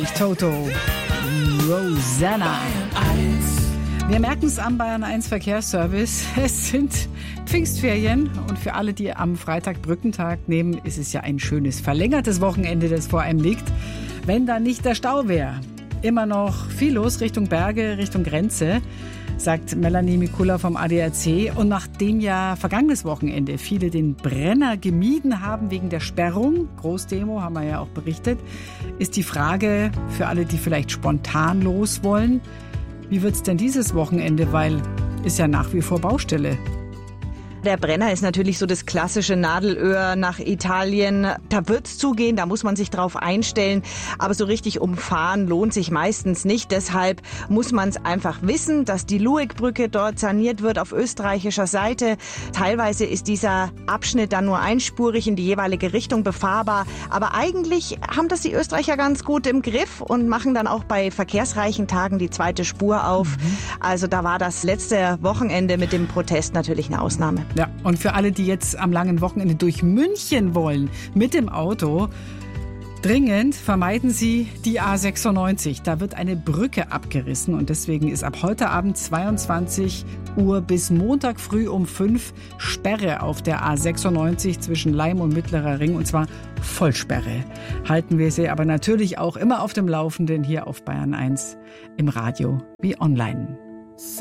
Toto, Rosanna. Wir merken es am Bayern 1 Verkehrsservice. Es sind Pfingstferien und für alle, die am Freitag Brückentag nehmen, ist es ja ein schönes verlängertes Wochenende, das vor einem liegt. Wenn da nicht der Stau wäre. Immer noch viel los Richtung Berge, Richtung Grenze, sagt Melanie Mikula vom ADAC. Und nachdem ja vergangenes Wochenende viele den Brenner gemieden haben wegen der Sperrung, Großdemo haben wir ja auch berichtet, ist die Frage für alle, die vielleicht spontan los wollen, wie wird's denn dieses Wochenende, weil ist ja nach wie vor Baustelle. Der Brenner ist natürlich so das klassische Nadelöhr nach Italien. Da wird's zugehen, da muss man sich drauf einstellen. Aber so richtig umfahren lohnt sich meistens nicht. Deshalb muss man es einfach wissen, dass die Luegbrücke dort saniert wird auf österreichischer Seite. Teilweise ist dieser Abschnitt dann nur einspurig in die jeweilige Richtung befahrbar. Aber eigentlich haben das die Österreicher ganz gut im Griff und machen dann auch bei verkehrsreichen Tagen die zweite Spur auf. Also da war das letzte Wochenende mit dem Protest natürlich eine Ausnahme. Ja, und für alle, die jetzt am langen Wochenende durch München wollen, mit dem Auto, dringend vermeiden Sie die A96. Da wird eine Brücke abgerissen und deswegen ist ab heute Abend 22 Uhr bis Montag früh um 5 Sperre auf der A96 zwischen Laim und Mittlerer Ring und zwar Vollsperre. Halten wir Sie aber natürlich auch immer auf dem Laufenden hier auf Bayern 1 im Radio wie online.